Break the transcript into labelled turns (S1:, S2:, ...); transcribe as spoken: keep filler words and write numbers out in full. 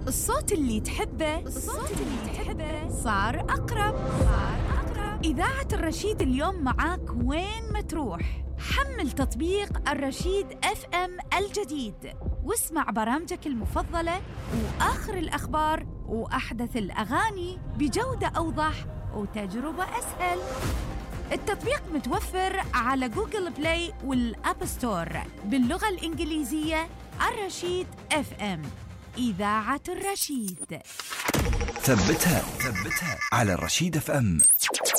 S1: الصوت اللي تحبه الصوت اللي تحبه صار أقرب صار أقرب. إذاعة الرشيد اليوم معاك وين ما تروح. حمل تطبيق الرشيد اف ام الجديد واسمع برامجك المفضلة وآخر الأخبار وأحدث الأغاني بجودة أوضح وتجربة أسهل. التطبيق متوفر على جوجل بلاي والأب ستور باللغة الإنجليزية. الرشيد اف ام، إذاعة الرشيد.
S2: ثبتها ثبتها على الرشيد اف ام.